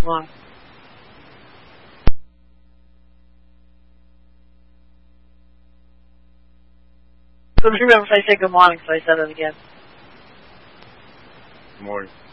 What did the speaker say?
morning. Remember if I said good morning, so I said it again. Good morning.